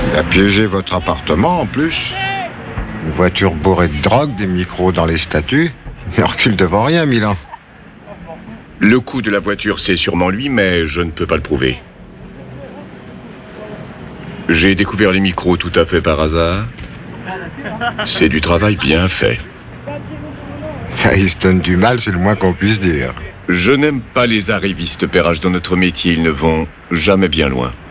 Il a piégé votre appartement en plus. Une voiture bourrée de drogue, des micros dans les statues. Il recule devant rien, Milan. Le coup de la voiture, c'est sûrement lui, mais je ne peux pas le prouver. J'ai découvert les micros tout à fait par hasard. C'est du travail bien fait. Ça, il se donne du mal, c'est le moins qu'on puisse dire. Je n'aime pas les arrivistes, Perrache. Dans notre métier, ils ne vont jamais bien loin.